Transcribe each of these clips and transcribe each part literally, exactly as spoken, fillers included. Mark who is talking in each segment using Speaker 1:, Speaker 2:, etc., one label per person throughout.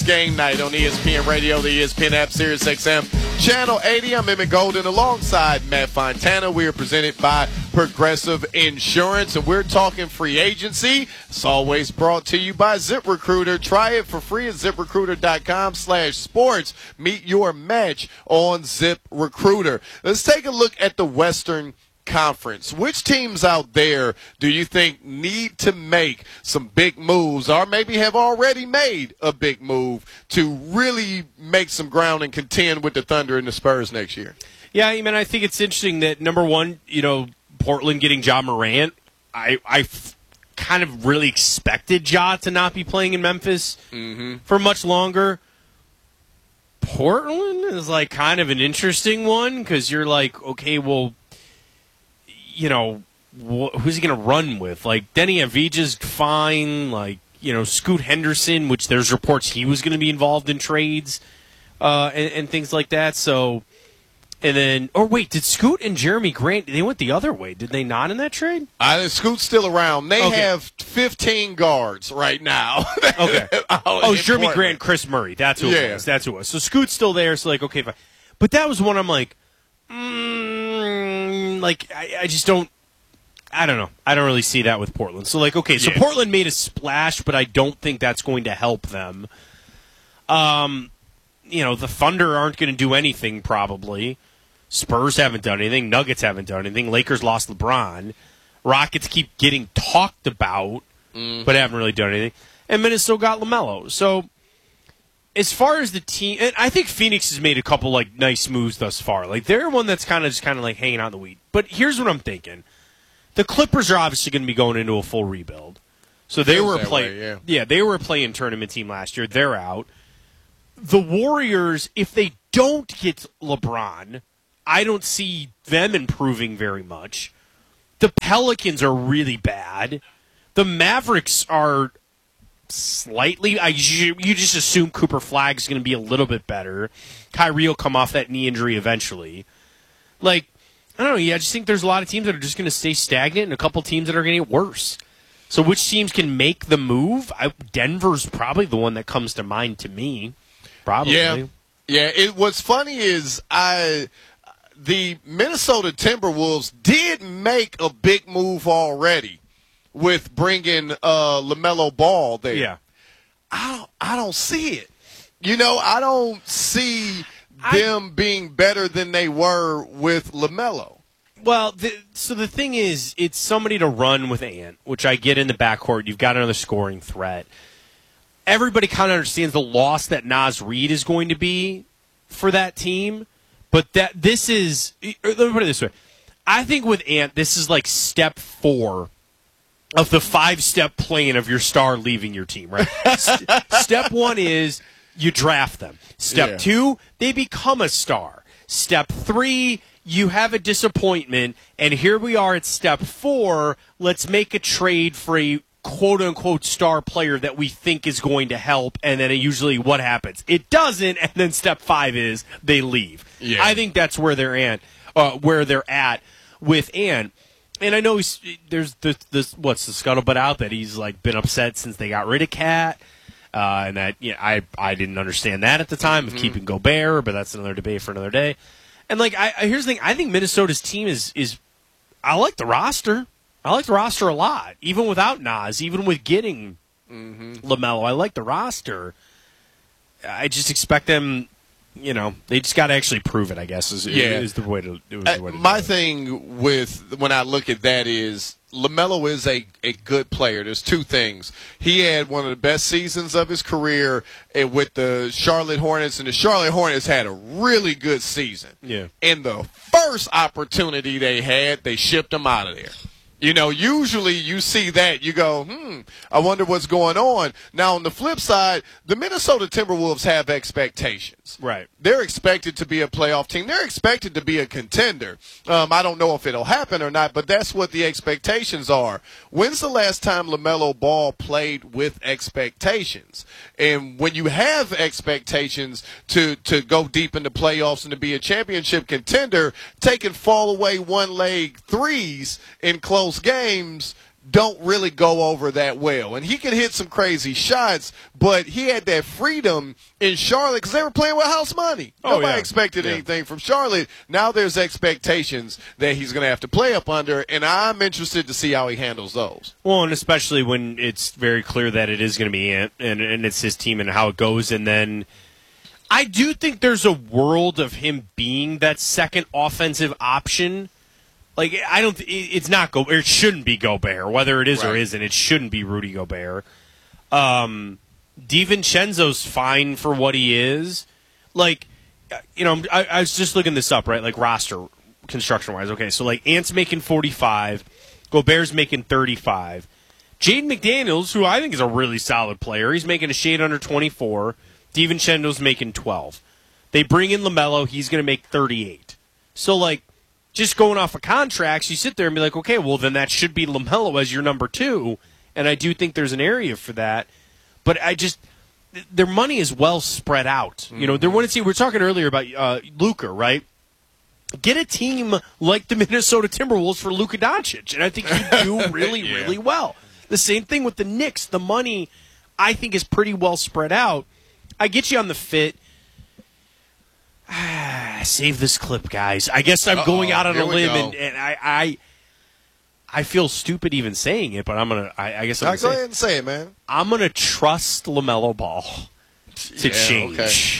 Speaker 1: Game Night on E S P N Radio, the E S P N app, Sirius X M, Channel eighty. I'm Emmett Golden alongside Matt Fontana. We are presented by Progressive Insurance, and we're talking free agency. It's always brought to you by ZipRecruiter. Try it for free at ZipRecruiter.com slash sports. Meet your match on ZipRecruiter. Let's take a look at the Western Conference. Which teams out there do you think need to make some big moves, or maybe have already made a big move to really make some ground and contend with the Thunder and the Spurs next year?
Speaker 2: Yeah, I mean, I think it's interesting that, number one, you know, Portland getting Ja Morant. I, I f- kind of really expected Ja to not be playing in Memphis mm-hmm. for much longer. Portland is like kind of an interesting one because you're like, okay, well, you know, wh- who's he going to run with? Like, Denny Avdija's fine. Like, you know, Scoot Henderson, which there's reports he was going to be involved in trades uh, and, and things like that. So, and then, or wait, did Scoot and Jeremy Grant, they went the other way. Did they not in that trade?
Speaker 1: Uh, Scoot's still around. They
Speaker 2: okay.
Speaker 1: have fifteen guards right now.
Speaker 2: okay. Oh, Jeremy
Speaker 1: Portland.
Speaker 2: Grant, Chris Murray. That's who
Speaker 1: yeah.
Speaker 2: it was. That's who it was. So Scoot's still there. So, like, okay, fine. But that was one I'm like, mm, like, I, I just don't, I don't know. I don't really see that with Portland. So, like, okay, so
Speaker 1: yeah.
Speaker 2: Portland made a splash, but I don't think that's going to help them. Um, you know, the Thunder aren't going to do anything probably. Spurs haven't done anything. Nuggets haven't done anything. Lakers lost LeBron. Rockets keep getting talked about, mm. but haven't really done anything. And Minnesota got LaMelo. So, as far as the team, and I think Phoenix has made a couple like nice moves thus far. Like they're one that's kind of just kind of like hanging out in the weed. But here's what I'm thinking: the Clippers are obviously going to be going into a full rebuild. So they
Speaker 1: Feels
Speaker 2: were
Speaker 1: that
Speaker 2: playing,
Speaker 1: way, yeah.
Speaker 2: yeah, they were a play-in tournament team last year. They're out. The Warriors, if they don't get LeBron, I don't see them improving very much. The Pelicans are really bad. The Mavericks are slightly. I you, you just assume Cooper Flagg's going to be a little bit better. Kyrie will come off that knee injury eventually. Like, I don't know. Yeah, I just think there's a lot of teams that are just going to stay stagnant and a couple teams that are going to get worse. So which teams can make the move? I, Denver's probably the one that comes to mind to me. Probably.
Speaker 1: Yeah. Yeah. It, what's funny is I. The Minnesota Timberwolves did make a big move already with bringing uh, LaMelo Ball there.
Speaker 2: Yeah.
Speaker 1: I don't, I don't see it. You know, I don't see them I, being better than they were with LaMelo.
Speaker 2: Well, the, so the thing is, it's somebody to run with Ant, which I get in the backcourt. You've got another scoring threat. Everybody kind of understands the loss that Naz Reid is going to be for that team. But that this is, let me put it this way. I think with Ant, this is like step four of the five-step plan of your star leaving your team, right? St- step one is you draft them. Step yeah. two, they become a star. Step three, you have a disappointment. And here we are at step four. Let's make a trade for a quote-unquote star player that we think is going to help, and then usually what happens? It doesn't, and then step five is they leave. Yeah. I think that's where they're at, uh, where they're at with Ant. And I know he's, there's this, this, what's the scuttlebutt out that he's like been upset since they got rid of Cat, uh, and that you know, I I didn't understand that at the time mm-hmm. of keeping Gobert, but that's another debate for another day. And like, I, I here's the thing: I think Minnesota's team is is I like the roster. I like the roster a lot, even without Naz, even with getting mm-hmm. LaMelo. I like the roster. I just expect them, you know, they just got to actually prove it, I guess, is,
Speaker 1: yeah.
Speaker 2: is the way to, is
Speaker 1: uh,
Speaker 2: the way to
Speaker 1: My
Speaker 2: do it.
Speaker 1: thing with when I look at that is LaMelo is a, a good player. There's two things. He had one of the best seasons of his career with the Charlotte Hornets, and the Charlotte Hornets had a really good season.
Speaker 2: Yeah.
Speaker 1: And the first opportunity they had, they shipped him out of there. You know, usually you see that, you go, hmm, I wonder what's going on. Now, on the flip side, the Minnesota Timberwolves have expectations.
Speaker 2: Right.
Speaker 1: They're expected to be a playoff team. They're expected to be a contender. Um, I don't know if it'll happen or not, but that's what the expectations are. When's the last time LaMelo Ball played with expectations? And when you have expectations to, to go deep in the playoffs and to be a championship contender, taking fall away one leg threes in close games don't really go over that well. And he can hit some crazy shots, but he had that freedom in Charlotte because they were playing with house money.
Speaker 2: Oh,
Speaker 1: Nobody
Speaker 2: yeah.
Speaker 1: expected
Speaker 2: yeah.
Speaker 1: anything from Charlotte. Now there's expectations that he's going to have to play up under, and I'm interested to see how he handles those.
Speaker 2: Well, and especially when it's very clear that it is going to be Ant, and, and it's his team and how it goes. And then I do think there's a world of him being that second offensive option. Like, I don't, it's not Go, or it shouldn't be Gobert, whether it is
Speaker 1: right.
Speaker 2: or isn't. It shouldn't be Rudy Gobert. Um, DiVincenzo's fine for what he is. Like, you know, I, I was just looking this up, right? Like roster construction wise. Okay, so like Ant's making forty-five, Gobert's making thirty-five. Jaden McDaniels, who I think is a really solid player, he's making a shade under twenty-four. DiVincenzo's making twelve. They bring in LaMelo, he's going to make thirty-eight. So, like, just going off of contracts, you sit there and be like, okay, well, then that should be LaMelo as your number two. And I do think there's an area for that. But I just, their money is well spread out. Mm-hmm. You know, they're one team. We were talking earlier about uh, Luka, right? Get a team like the Minnesota Timberwolves for Luka Doncic, and I think you do really, yeah. really well. The same thing with the Knicks. The money, I think, is pretty well spread out. I get you on the fit. Save this clip, guys. I guess I'm Uh-oh, going out on a limb, and, and I, I I feel stupid even saying it, but I'm gonna. I, I guess I'm
Speaker 1: now,
Speaker 2: gonna
Speaker 1: go
Speaker 2: say,
Speaker 1: ahead and say it, man.
Speaker 2: I'm gonna trust LaMelo Ball to
Speaker 1: yeah,
Speaker 2: change.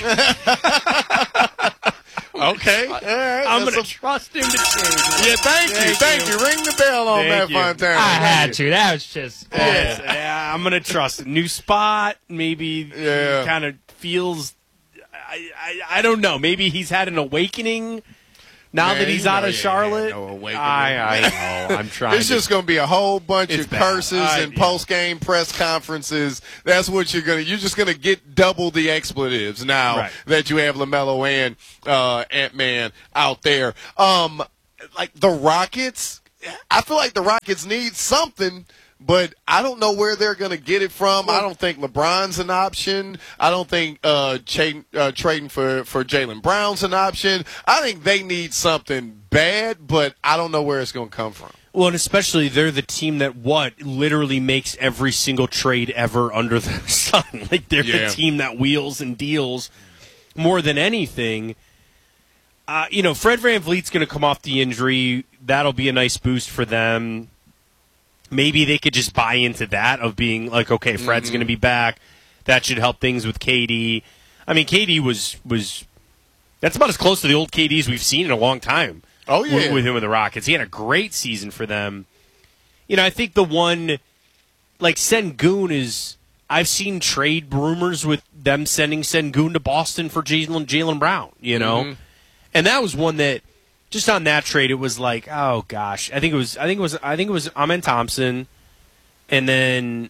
Speaker 1: Okay. All right.
Speaker 2: I'm going to
Speaker 1: a...
Speaker 2: trust him to change.
Speaker 1: Yeah, thank, thank you. Thank you. Ring the bell on Matt Fontana.
Speaker 3: I had to. That was just.
Speaker 2: Yeah, yeah I'm going to trust it. New spot. Maybe
Speaker 1: yeah.
Speaker 2: kind of feels. I, I I don't know. Maybe he's had an awakening now
Speaker 1: Man,
Speaker 2: that he's out of
Speaker 1: yeah,
Speaker 2: Charlotte.
Speaker 1: No awakening.
Speaker 2: I, I know. I'm trying.
Speaker 1: It's
Speaker 2: to...
Speaker 1: just going to be a whole bunch
Speaker 2: it's
Speaker 1: of
Speaker 2: bad.
Speaker 1: curses
Speaker 2: I,
Speaker 1: and
Speaker 2: yeah.
Speaker 1: post-game press conferences. That's what you're going to. You're just going to get double the expletives now
Speaker 2: right.
Speaker 1: that you have LaMelo and uh, Ant-Man out there. Um, like the Rockets, I feel like the Rockets need something. But I don't know where they're going to get it from. I don't think LeBron's an option. I don't think uh, ch- uh, trading for, for Jaylen Brown's an option. I think they need something bad, but I don't know where it's going to come from.
Speaker 2: Well, and especially they're the team that, what, literally makes every single trade ever under the sun. Like, they're
Speaker 1: yeah.
Speaker 2: the team that wheels and deals more than anything. Uh, you know, Fred VanVleet's going to come off the injury. That'll be a nice boost for them. Maybe they could just buy into that of being like, okay, Fred's mm-hmm. going to be back. That should help things with K D. I mean, K D was was that's about as close to the old K Ds we've seen in a long time.
Speaker 1: Oh yeah,
Speaker 2: with, with him with the Rockets, he had a great season for them. You know, I think the one like Sengun is. I've seen trade rumors with them sending Sengun to Boston for Jaylen Jaylen Brown. You know, mm-hmm. and that was one that. Just on that trade, it was like, oh gosh, I think it was, I think it was, I think it was Amen Thompson, and then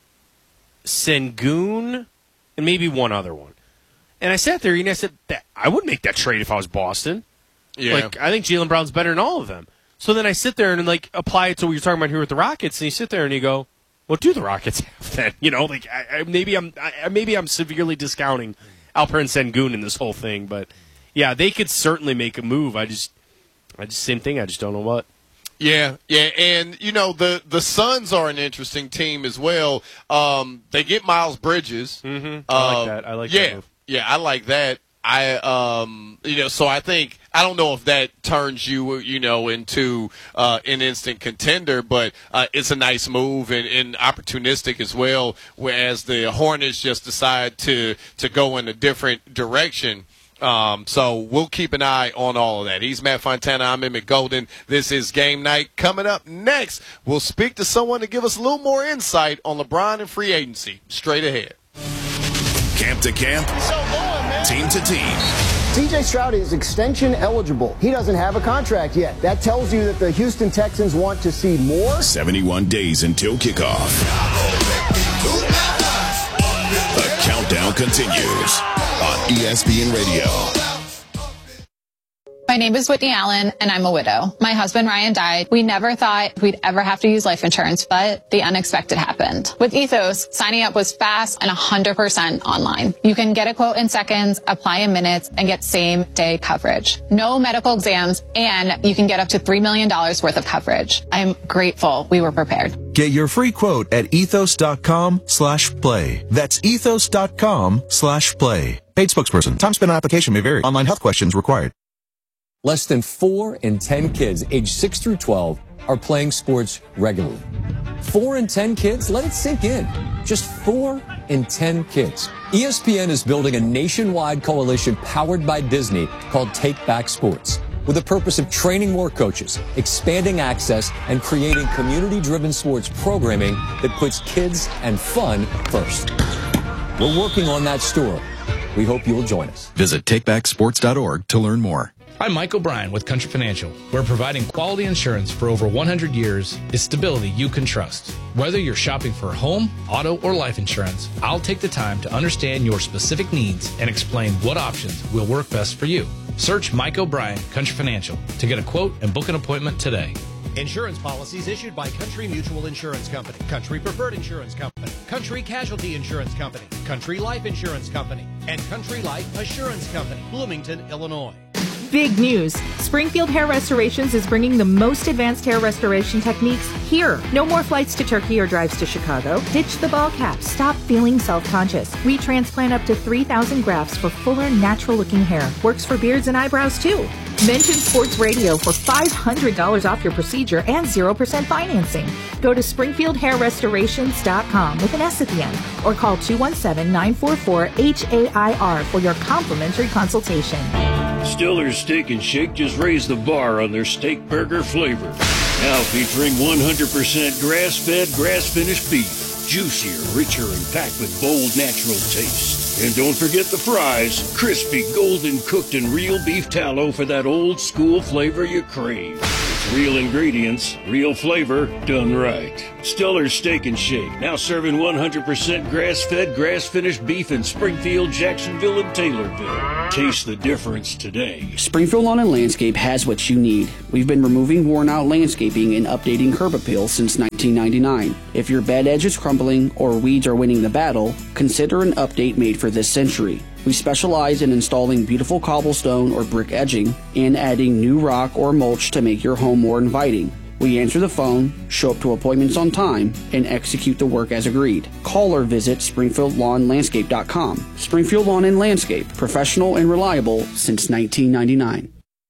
Speaker 2: Sengun, and maybe one other one. And I sat there and I said, that I wouldn't make that trade if I was Boston.
Speaker 1: Yeah.
Speaker 2: Like I think Jaylen Brown's better than all of them. So then I sit there and like apply it to what you're talking about here with the Rockets, and you sit there and you go, what do the Rockets have then? You know, like I, I, maybe I'm, I, maybe I'm severely discounting Alperen Sengun in this whole thing, but yeah, they could certainly make a move. I just. I just same thing. I just don't know what.
Speaker 1: Yeah, yeah, and you know the the Suns are an interesting team as well. Um, they get Miles Bridges.
Speaker 2: Mm-hmm. I like
Speaker 1: uh,
Speaker 2: that. I like
Speaker 1: yeah,
Speaker 2: that move.
Speaker 1: Yeah, I like that. I um, you know, so I think I don't know if that turns you you know into uh, an instant contender, but uh, it's a nice move and, and opportunistic as well. Whereas the Hornets just decide to to go in a different direction. Um, so we'll keep an eye on all of that. He's Matt Fontana. I'm Emmett Golden. This is Game Night. Coming up next, we'll speak to someone to give us a little more insight on LeBron and free agency. Straight ahead.
Speaker 4: Camp to camp, team to team.
Speaker 5: C J Stroud is extension eligible. He doesn't have a contract yet. That tells you that the Houston Texans want to see more.
Speaker 4: seventy-one days until kickoff. The countdown continues on E S P N Radio.
Speaker 6: My name is Whitney Allen, and I'm a widow. My husband, Ryan, died. We never thought we'd ever have to use life insurance, but the unexpected happened. With Ethos, signing up was fast and one hundred percent online. You can get a quote in seconds, apply in minutes, and get same-day coverage. No medical exams, and you can get up to three million dollars worth of coverage. I'm grateful we were prepared.
Speaker 7: Get your free quote at ethos.com slash play. That's ethos.com slash play. Paid spokesperson. Time spent on application may vary. Online health questions required.
Speaker 8: Less than four in ten kids aged six through twelve are playing sports regularly. Four in ten kids? Let it sink in. Just four in ten kids. E S P N is building a nationwide coalition powered by Disney called Take Back Sports, with the purpose of training more coaches, expanding access, and creating community-driven sports programming that puts kids and fun first. We're working on that story. We hope you'll join us.
Speaker 9: Visit take back sports dot org to learn more.
Speaker 10: I'm Mike O'Brien with Country Financial, where providing quality insurance for over one hundred years is stability you can trust. Whether you're shopping for home, auto, or life insurance, I'll take the time to understand your specific needs and explain what options will work best for you. Search Mike O'Brien, Country Financial, to get a quote and book an appointment today.
Speaker 11: Insurance policies issued by Country Mutual Insurance Company, Country Preferred Insurance Company, Country Casualty Insurance Company, Country Life Insurance Company, and Country Life Assurance Company, Bloomington, Illinois.
Speaker 12: Big news. Springfield Hair Restorations is bringing the most advanced hair restoration techniques here. No more flights to Turkey or drives to Chicago. Ditch the ball cap. Stop feeling self-conscious. We transplant up to three thousand grafts for fuller, natural-looking hair. Works for beards and eyebrows, too. Mention Sports Radio for five hundred dollars off your procedure and zero percent financing. Go to springfield hair restorations dot com with an S at the end or call two one seven, nine four four, H A I R for your complimentary consultation.
Speaker 13: Stiller's Steak and Shake just raised the bar on their steak burger flavor. Now featuring one hundred percent grass-fed, grass-finished beef. Juicier, richer, and packed with bold, natural taste. And don't forget the fries. Crispy, golden cooked, and real beef tallow for that old school flavor you crave. It's real ingredients, real flavor, done right. Stiller's Steak and Shake, now serving one hundred percent grass-fed, grass-finished beef in Springfield, Jacksonville, and Taylorville. Taste the difference today.
Speaker 14: Springfield Lawn and Landscape has what you need. We've been removing worn-out landscaping and updating curb appeal since nineteen ninety-nine. If your bed edge is crumbling or weeds are winning the battle, consider an update made for this century. We specialize in installing beautiful cobblestone or brick edging and adding new rock or mulch to make your home more inviting. We answer the phone, show up to appointments on time, and execute the work as agreed. Call or visit springfield lawn landscape dot com. Springfield Lawn and Landscape, professional and reliable since nineteen ninety-nine.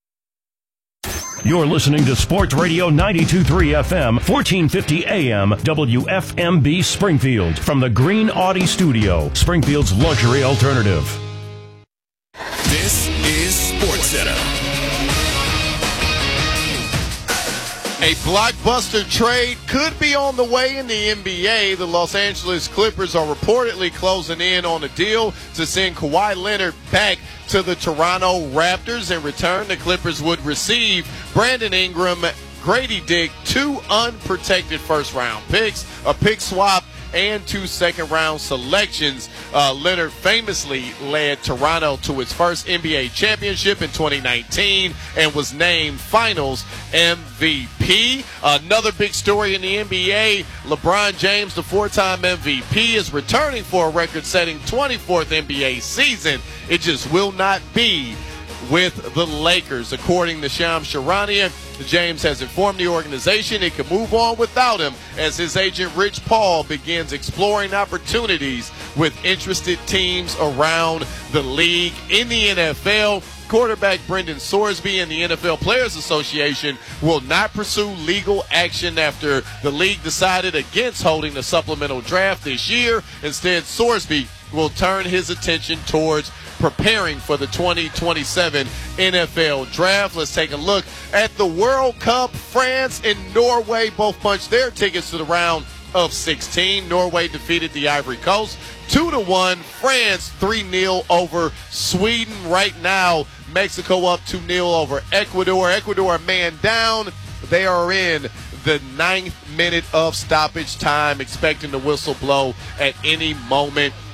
Speaker 15: You're listening to Sports Radio ninety-two point three F M, fourteen fifty A M, W F M B Springfield. From the Green Audi Studio, Springfield's luxury alternative.
Speaker 4: This is SportsCenter.
Speaker 1: A blockbuster trade could be on the way in the N B A. The Los Angeles Clippers are reportedly closing in on a deal to send Kawhi Leonard back to the Toronto Raptors. In return, the Clippers would receive Brandon Ingram, Grady Dick, two unprotected first-round picks, a pick swap, and two second-round selections. Uh, Leonard famously led Toronto to its first N B A championship in twenty nineteen and was named Finals M V P. Another big story in the N B A, LeBron James, the four-time M V P, is returning for a record-setting twenty-fourth N B A season. It just will not be with the Lakers. According to Shams Charania, James has informed the organization it can move on without him as his agent Rich Paul begins exploring opportunities with interested teams around the league. In the N F L, quarterback Brendan Sorsby and the N F L Players Association will not pursue legal action after the league decided against holding the supplemental draft this year. Instead, Sorsby will turn his attention towards preparing for the twenty twenty-seven N F L Draft. Let's take a look at the World Cup. France and Norway both punched their tickets to the round of sixteen. Norway defeated the Ivory Coast two to one. France three nil over Sweden. Right now, Mexico up two nil over Ecuador. Ecuador a man down. They are in the ninth minute of stoppage time, expecting the whistle blow at any moment.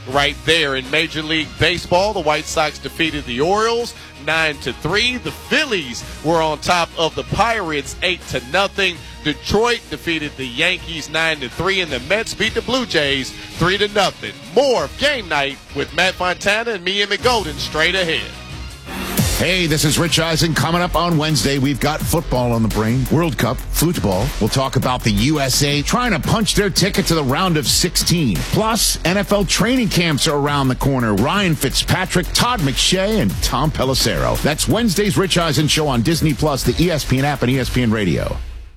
Speaker 1: right there. In Major League Baseball, the White Sox defeated the Orioles nine to three. The Phillies were on top of the Pirates eight to nothing. Detroit defeated the Yankees nine to three, and the Mets beat the Blue Jays three to nothing. More of Game Night with Matt Fontana and me, Emmett Golden, straight ahead.
Speaker 16: Hey, this is Rich Eisen. Coming up on Wednesday, we've got football on the brain. World Cup, football. We'll talk about the U S A trying to punch their ticket to the round of sixteen. Plus, N F L training camps are around the corner. Ryan Fitzpatrick, Todd McShay, and Tom Pelissero. That's Wednesday's Rich Eisen Show on Disney Plus, the E S P N app, and E S P N Radio.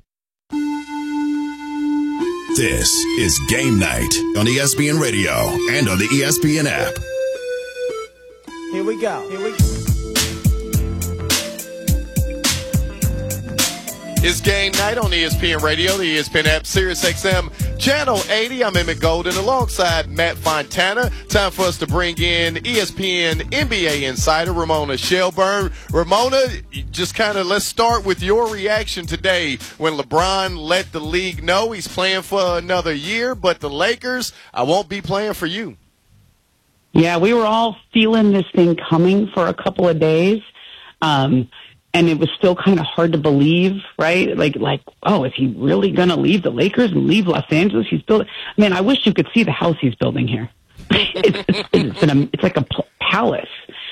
Speaker 4: This is Game Night on E S P N Radio and on the E S P N app.
Speaker 17: Here we go. Here we go.
Speaker 1: It's Game Night on E S P N Radio, the E S P N app, Sirius X M, Channel eighty. I'm Emmett Golden alongside Matt Fontana. Time for us to bring in E S P N N B A insider Ramona Shelburne. Ramona, just kind of let's start with your reaction today when LeBron let the league know he's playing for another year, but the Lakers, I won't be playing for you.
Speaker 18: Yeah, we were all feeling this thing coming for a couple of days. Um And it was still kind of hard to believe, right? Like, like, oh, is he really going to leave the Lakers and leave Los Angeles? He's building. Man, I wish you could see the house he's building here. it's, it's, it's, an, it's like a palace.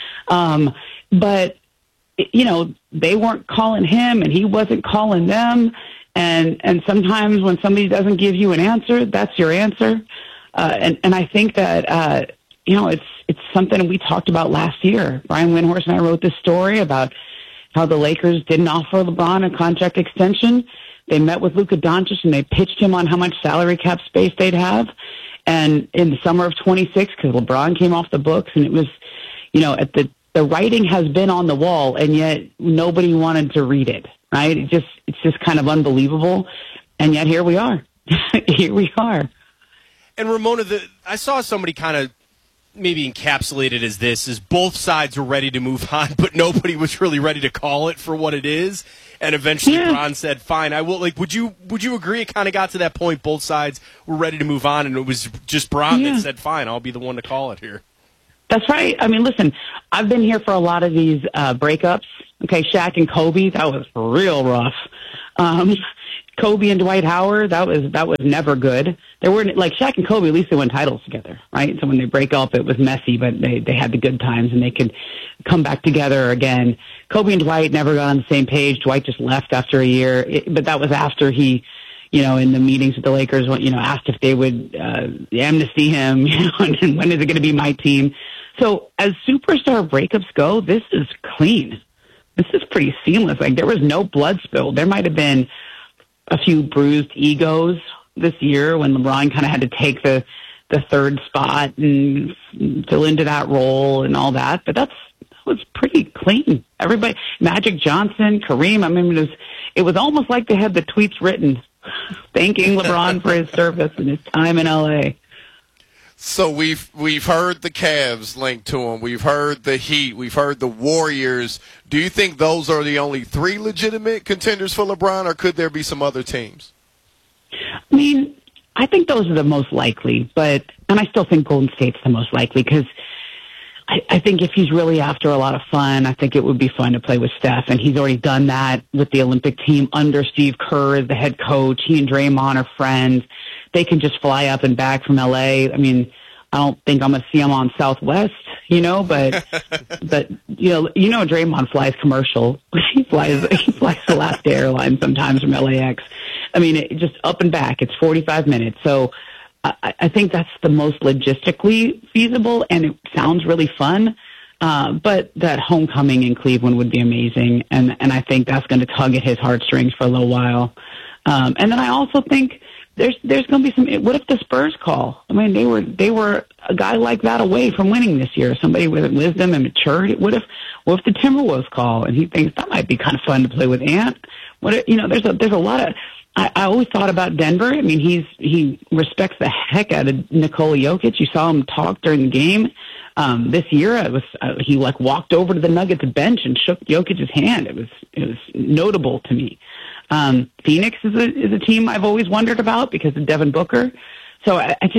Speaker 18: Um, but, you know, they weren't calling him and he wasn't calling them. And, and sometimes when somebody doesn't give you an answer, that's your answer. Uh, and, and I think that, uh, you know, it's, it's something we talked about last year. Brian Windhorst and I wrote this story about how the Lakers didn't offer LeBron a contract extension. They met with Luka Doncic and they pitched him on how much salary cap space they'd have. And in the summer of twenty-six, because LeBron came off the books, and it was, you know, at the the writing has been on the wall, and yet nobody wanted to read it. Right? It just it's just kind of unbelievable. And yet here we are. Here we are.
Speaker 2: And Ramona, the, I saw somebody kind of maybe encapsulated as this, is both sides were ready to move on, but nobody was really ready to call it for what it is. And eventually yeah. Bron said, fine, I will. Like, would you would you agree it kind of got to that point, both sides were ready to move on, and it was just Bron yeah. that said, fine, I'll be the one to call it here?
Speaker 18: That's right. I mean, listen, I've been here for a lot of these uh, breakups. Okay, Shaq and Kobe, that was real rough. Um, Kobe and Dwight Howard, that was that was never good. There weren't, like, Shaq and Kobe, at least they won titles together, right? So when they break up, it was messy, but they, they had the good times, and they could come back together again. Kobe and Dwight never got on the same page. Dwight just left after a year, it, but that was after he, you know, in the meetings with the Lakers, you know, asked if they would uh, amnesty him, you know, and when is it going to be my team? So as superstar breakups go, this is clean. This is pretty seamless. Like, there was no blood spilled. There might have been a few bruised egos this year when LeBron kind of had to take the the third spot and fill into that role and all that. But that's that was pretty clean. Everybody, Magic Johnson, Kareem. I mean, it was it was almost like they had the tweets written, thanking LeBron for his service and his time in L A.
Speaker 1: So we've we've heard the Cavs linked to him. We've heard the Heat. We've heard the Warriors. Do you think those are the only three legitimate contenders for LeBron, or could there be some other teams?
Speaker 18: I mean, I think those are the most likely, but and I still think Golden State's the most likely because I, I think if he's really after a lot of fun, I think it would be fun to play with Steph, and he's already done that with the Olympic team under Steve Kerr as the head coach. He and Draymond are friends. They can just fly up and back from L A. I mean, I don't think I'm going to see him on Southwest, you know, but, but, you know, you know, Draymond flies commercial. he flies, he flies Alaska Airlines sometimes from L A X. I mean, it, just up and back. It's forty-five minutes. So I, I think that's the most logistically feasible, and it sounds really fun. Uh, but that homecoming in Cleveland would be amazing. And, and I think that's going to tug at his heartstrings for a little while. Um, and then I also think, There's there's going to be some. What if the Spurs call? I mean, they were they were a guy like that away from winning this year. Somebody with wisdom and maturity. What if what if the Timberwolves call and he thinks that might be kind of fun to play with Ant? What if, you know? There's a there's a lot of. I, I always thought about Denver. I mean, he's he respects the heck out of Nikola Jokic. You saw him talk during the game um, this year. It was uh, he like walked over to the Nuggets bench and shook Jokic's hand. It was it was notable to me. Um, Phoenix is a, is a team I've always wondered about because of Devin Booker. So I, I just,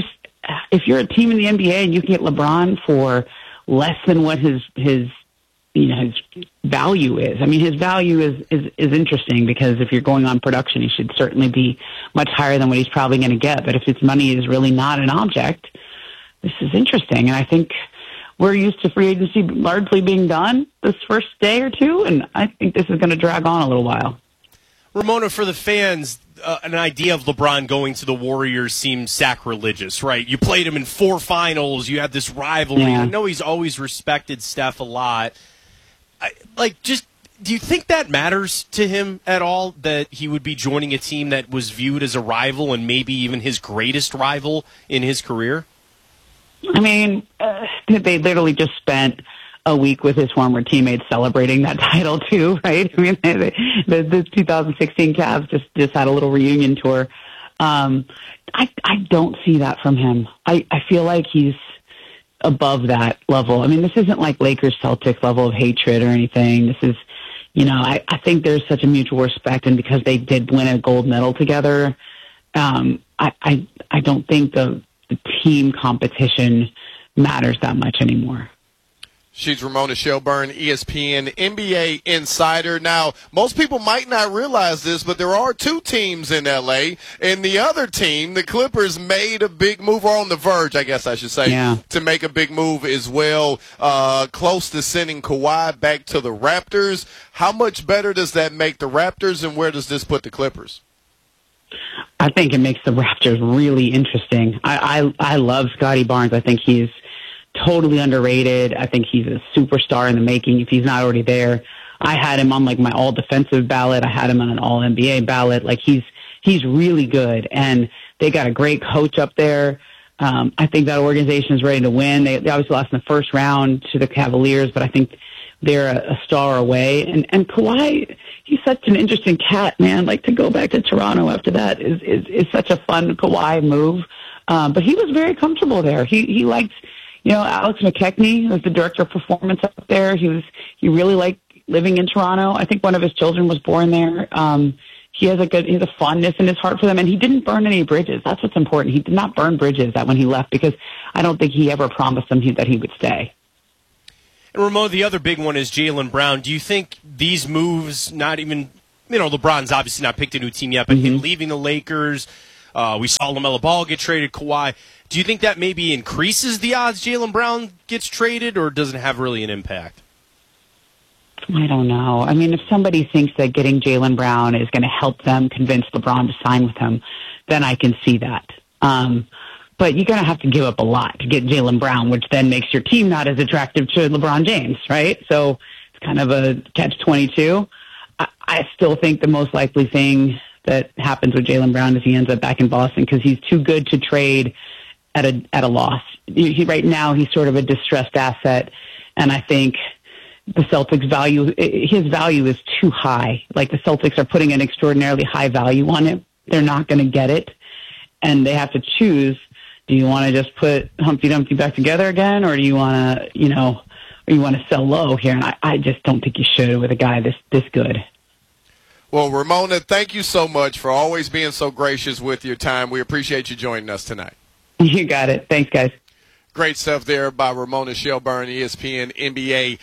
Speaker 18: if you're a team in the N B A and you can get LeBron for less than what his his you know his value is. I mean, his value is is is interesting because if you're going on production, he should certainly be much higher than what he's probably going to get. But if his money is really not an object, this is interesting, and I think we're used to free agency largely being done this first day or two, and I think this is going to drag on a little while.
Speaker 2: Ramona, for the fans, uh, an idea of LeBron going to the Warriors seems sacrilegious, right? You played him in four finals. You had this rivalry.
Speaker 18: Yeah.
Speaker 2: I know he's always respected Steph a lot. I, like, just do you think that matters to him at all, that he would be joining a team that was viewed as a rival and maybe even his greatest rival in his career?
Speaker 18: I mean, uh, they literally just spent a week with his former teammates celebrating that title too, right? I mean, the, the, the two thousand sixteen Cavs just, just had a little reunion tour. Um, I, I don't see that from him. I, I feel like he's above that level. I mean, this isn't like Lakers Celtics level of hatred or anything. This is, you know, I, I think there's such a mutual respect, and because they did win a gold medal together, um, I, I, I don't think the, the team competition matters that much anymore.
Speaker 1: She's Ramona Shelburne, E S P N N B A insider. Now, most people might not realize this, but there are two teams in L A, and the other team, the Clippers, made a big move, or on the verge, I guess I should say,
Speaker 18: yeah.
Speaker 1: to make a big move as well, uh, close to sending Kawhi back to the Raptors. How much better does that make the Raptors, and where does this put the Clippers?
Speaker 18: I think it makes the Raptors really interesting. I, I, I love Scotty Barnes. I think he's totally underrated. I think he's a superstar in the making if he's not already there. I had him on like my all defensive ballot. I had him on an all N B A ballot. Like he's, he's really good, and they got a great coach up there. Um, I think that organization is ready to win. They, they obviously lost in the first round to the Cavaliers, but I think they're a, a star away. And, and Kawhi, he's such an interesting cat, man. Like to go back to Toronto after that is, is, is such a fun Kawhi move. Um, but he was very comfortable there. He, he liked, You know, Alex McKechnie was the director of performance up there. He was, he really liked living in Toronto. I think one of his children was born there. Um, he has a good, he has a fondness in his heart for them, and he didn't burn any bridges. That's what's important. He did not burn bridges that when he left, because I don't think he ever promised them he, that he would stay.
Speaker 2: And Ramon, the other big one is Jaylen Brown. Do you think these moves, not even, you know, LeBron's obviously not picked a new team yet, but mm-hmm. him leaving the Lakers, uh, we saw LaMelo Ball get traded, Kawhi. Do you think that maybe increases the odds Jaylen Brown gets traded, or doesn't have really an impact?
Speaker 18: I don't know. I mean, if somebody thinks that getting Jaylen Brown is going to help them convince LeBron to sign with him, then I can see that. Um, but you're going to have to give up a lot to get Jaylen Brown, which then makes your team not as attractive to LeBron James, right? So it's kind of a catch twenty-two. I, I still think the most likely thing that happens with Jaylen Brown is he ends up back in Boston, because he's too good to trade at a at a loss. He, right now, he's sort of a distressed asset, and I think the Celtics' value, his value is too high. Like, the Celtics are putting an extraordinarily high value on it. They're not going to get it, and they have to choose. Do you want to just put Humpty Dumpty back together again, or do you want to, you know, or you want to sell low here? And I, I just don't think you should with a guy this this good.
Speaker 1: Well, Ramona, thank you so much for always being so gracious with your time. We appreciate you joining us tonight.
Speaker 18: You got it. Thanks, guys.
Speaker 1: Great stuff there by Ramona Shelburne, E S P N N B A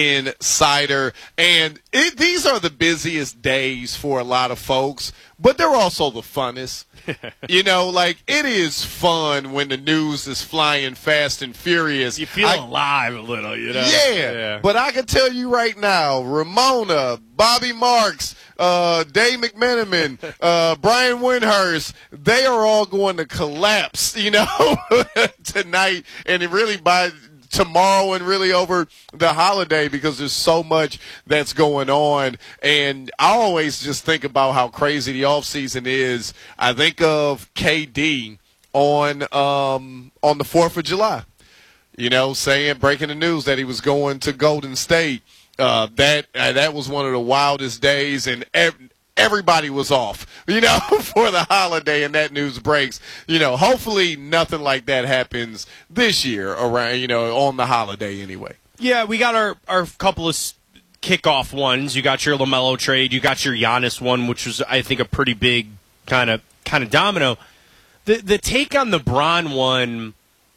Speaker 1: insider. And it, these are the busiest days for a lot of folks, but they're also the funnest. You know, like, it is fun when the news is flying fast and furious.
Speaker 2: You feel I, alive a little, you know?
Speaker 1: Yeah,
Speaker 2: yeah.
Speaker 1: But I can tell you right now, Ramona, Bobby Marks, uh, Dave McMenamin, uh, Brian Windhurst, they are all going to collapse, you know, tonight, and it really by tomorrow and really over the holiday, because there's so much that's going on. And I always just think about how crazy the offseason is. I think of K D on um, on the fourth of July, you know, saying, breaking the news that he was going to Golden State. Uh, that uh, that was one of the wildest days, and ev- everybody was off, you know, for the holiday, and that news breaks. You know, hopefully nothing like that happens this year around, you know, on the holiday anyway.
Speaker 2: Yeah, we got our, our couple of kickoff ones. You got your LaMelo trade. You got your Giannis one, which was, I think, a pretty big kind of kind of domino. the the take on the Bron one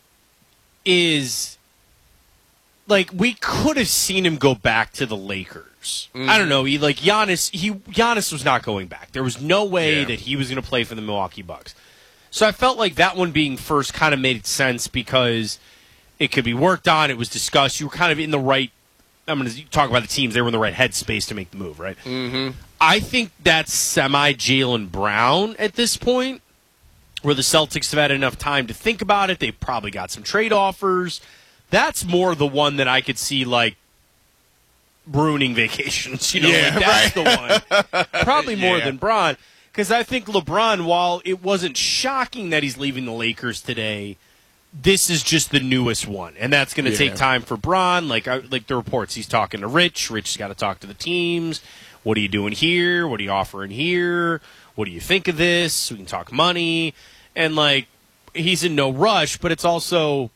Speaker 2: is like we could have seen him go back to the Lakers. Mm. I don't know. He like Giannis. He Giannis was not going back. There was no way yeah. that he was going to play for the Milwaukee Bucks. So I felt like that one being first kind of made sense because it could be worked on. It was discussed. You were kind of in the right. I'm going to talk about the teams. They were in the right headspace to make the move, right?
Speaker 1: Mm-hmm.
Speaker 2: I think that's semi Jaylen Brown at this point, where the Celtics have had enough time to think about it. They've probably got some trade offers. That's more the one that I could see, like, ruining vacations. You know,
Speaker 1: yeah,
Speaker 2: like that's
Speaker 1: right.
Speaker 2: the one. Probably more
Speaker 1: yeah.
Speaker 2: than Bron. Because I think LeBron, while it wasn't shocking that he's leaving the Lakers today, this is just the newest one. And that's going to
Speaker 1: yeah.
Speaker 2: take time for Bron. Like, I, like the reports, he's talking to Rich. Rich has got to talk to the teams. What are you doing here? What are you offering here? What do you think of this? We can talk money. And, like, he's in no rush, but it's also,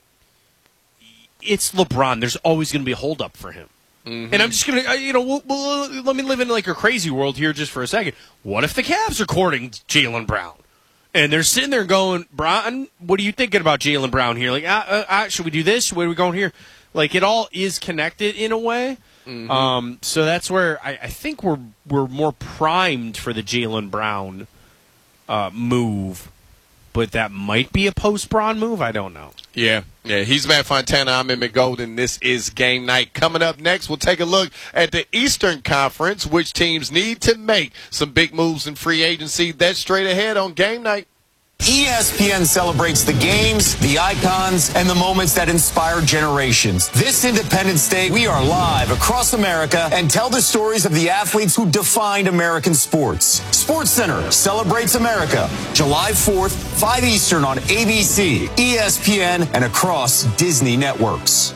Speaker 2: it's LeBron. There's always going to be a holdup for him. Mm-hmm. And I'm just going to, you know, we'll, we'll, let me live in, like, a crazy world here just for a second. What if the Cavs are courting Jaylen Brown? And they're sitting there going, Brown, what are you thinking about Jaylen Brown here? Like, uh, uh, uh, should we do this? Where are we going here? Like, it all is connected in a way. Mm-hmm. Um, so that's where I, I think we're we're more primed for the Jaylen Brown uh, move, but that might be a post-Bron move. I don't know.
Speaker 1: Yeah, yeah. He's Matt Fontana. I'm Emmett Golden. This is Game Night. Coming up next, we'll take a look at the Eastern Conference, which teams need to make some big moves in free agency. That's straight ahead on Game Night.
Speaker 19: E S P N celebrates the games, the icons, and the moments that inspire generations. This Independence Day, we are live across America and tell the stories of the athletes who defined American sports. SportsCenter celebrates America, July fourth, five Eastern on A B C, E S P N, and across Disney networks.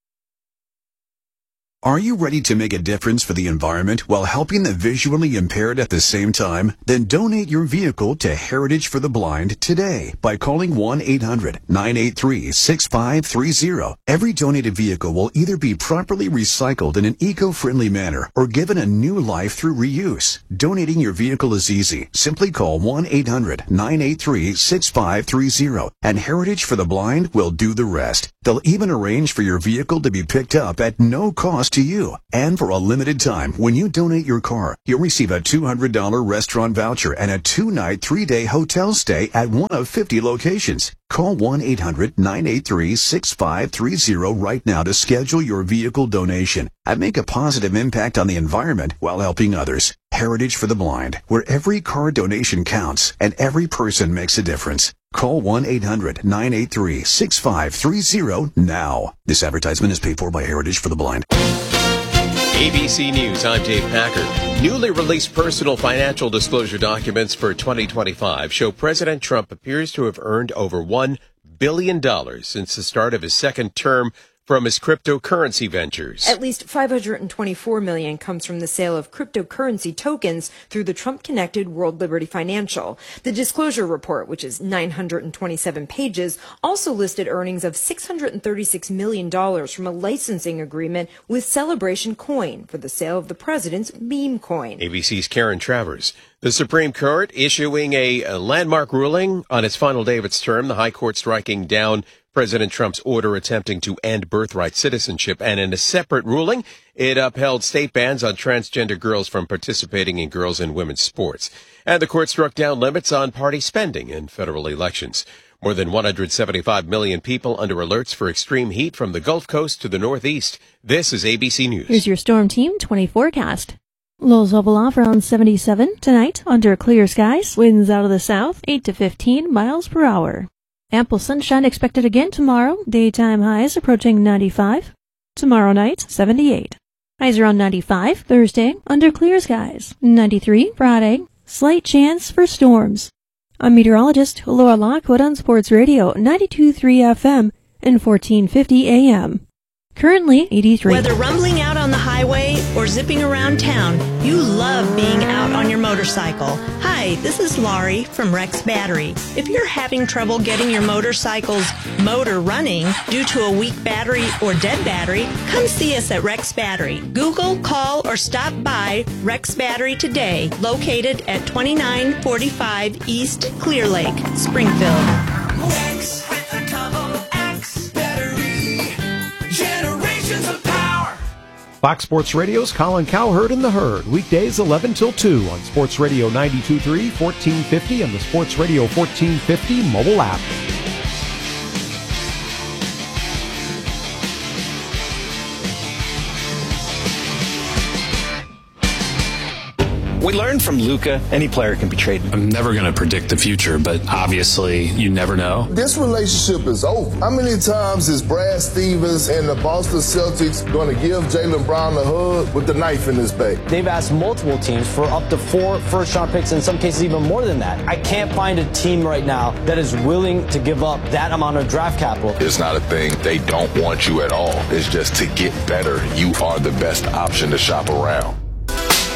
Speaker 4: Are you ready to make a difference for the environment while helping the visually impaired at the same time? Then donate your vehicle to Heritage for the Blind today by calling one eight hundred nine eight three six five three zero. Every donated vehicle will either be properly recycled in an eco-friendly manner or given a new life through reuse. Donating your vehicle is easy. Simply call one eight hundred nine eight three six five three zero and Heritage for the Blind will do the rest. They'll even arrange for your vehicle to be picked up at no cost to you. And for a limited time, when you donate your car, you'll receive a two hundred dollars restaurant voucher and a two-night, three-day hotel stay at one of fifty locations. Call one eight hundred nine eight three six five three zero right now to schedule your vehicle donation and make a positive impact on the environment while helping others. Heritage for the Blind, where every car donation counts and every person makes a difference. Call one eight hundred nine eight three six five three zero now. This advertisement is paid for by Heritage for the Blind.
Speaker 20: A B C News, I'm Dave Packer. Newly released personal financial disclosure documents for twenty twenty-five show President Trump appears to have earned over one billion dollars since the start of his second term from his cryptocurrency ventures.
Speaker 21: At least five hundred twenty-four million dollars comes from the sale of cryptocurrency tokens through the Trump-connected World Liberty Financial. The disclosure report, which is nine hundred twenty-seven pages, also listed earnings of six hundred thirty-six million dollars from a licensing agreement with Celebration Coin for the sale of the president's meme coin.
Speaker 20: A B C's Karen Travers. The Supreme Court issuing a, a landmark ruling on its final day of its term, the High Court striking down President Trump's order attempting to end birthright citizenship. And in a separate ruling, it upheld state bans on transgender girls from participating in girls' and women's sports. And the court struck down limits on party spending in federal elections. More than one hundred seventy-five million people under alerts for extreme heat from the Gulf Coast to the Northeast. This is A B C News.
Speaker 22: Here's your Storm Team twenty forecast. Lows level off around seventy-seven tonight under clear skies. Winds out of the south, eight to fifteen miles per hour. Ample sunshine expected again tomorrow. Daytime highs approaching ninety-five. Tomorrow night, seventy-eight. Highs around ninety-five. Thursday, under clear skies. ninety-three Friday. Slight chance for storms. I'm meteorologist Laura Lockwood on Sports Radio ninety-two point three F M and fourteen fifty A M. Currently eighty-three.
Speaker 3: Whether rumbling out on the highway or zipping around town, you love being out on your motorcycle. Hi, this is Laurie from Rex Battery. If you're having trouble getting your motorcycle's motor running due to a weak battery or dead battery, come see us at Rex Battery. Google, call, or stop by Rex Battery today, located at twenty-nine forty-five East Clear Lake, Springfield.
Speaker 5: Rex with a double X battery. Generations of power.
Speaker 11: Fox Sports Radio's Colin Cowherd and the Herd, weekdays eleven till two on Sports Radio ninety-two point three, fourteen fifty, and the Sports Radio fourteen fifty mobile app.
Speaker 23: We learned from Luka, any player can be traded.
Speaker 24: I'm never going to predict the future, but obviously you never know.
Speaker 25: This relationship is over. How many times is Brad Stevens and the Boston Celtics going to give Jaylen Brown a hug with the knife in his back?
Speaker 17: They've asked multiple teams for up to four first-round picks, in some cases even more than that. I can't find a team right now that is willing to give up that amount of draft capital.
Speaker 26: It's not a thing. They don't want you at all. It's just to get better. You are the best option to shop around.